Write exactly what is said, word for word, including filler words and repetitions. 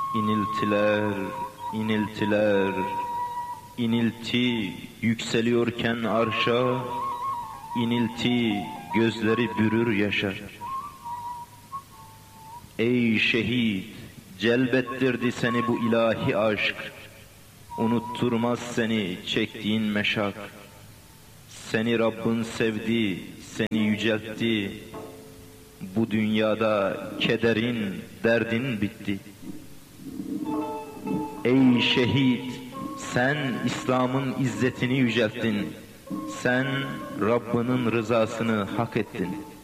İniltiler, iniltiler, inilti yükseliyorken arşa, inilti gözleri bürür yaşa. Ey şehit, celbettirdi seni bu ilahi aşk, unutturmaz seni çektiğin meşak. Seni Rabbin sevdi, seni yüceltti, bu dünyada kederin, derdin bitti. Ey şehit, sen İslam'ın izzetini yücelttin, sen Rabbinin rızasını hak ettin.